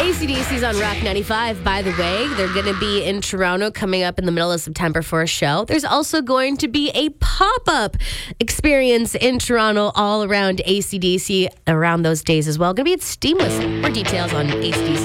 AC/DC's on Rock 95, by the way. They're going to be in Toronto coming up in the middle of September for a show. There's also going to be a pop-up experience in Toronto all around AC/DC around those days as well. Going to be at Steamless. More details on AC/DC.